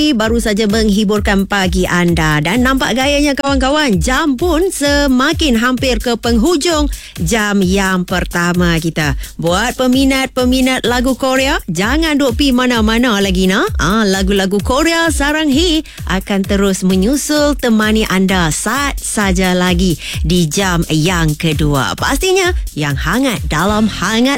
Hi baru saja menghiburkan pagi anda. Dan nampak gayanya kawan-kawan, jam pun semakin hampir ke penghujung jam yang pertama kita. Buat peminat-peminat lagu Korea, jangan duk pi mana-mana lagi lagu-lagu Korea Sarang Hi akan terus menyusul temani anda saat saja lagi di jam yang kedua. Pastinya yang hangat dalam Hangat